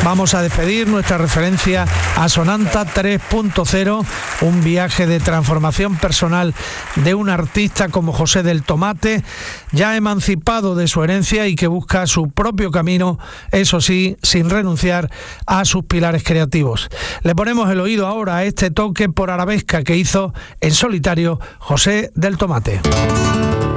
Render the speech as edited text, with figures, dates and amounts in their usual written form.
Vamos a despedir nuestra referencia a Sonanta 3.0, un viaje de transformación personal de un artista como José del Tomate, ya emancipado de su herencia y que busca su propio camino, eso sí, sin renunciar a sus pilares creativos. Le ponemos el oído ahora a este toque por arabesca que hizo en solitario José del Tomate.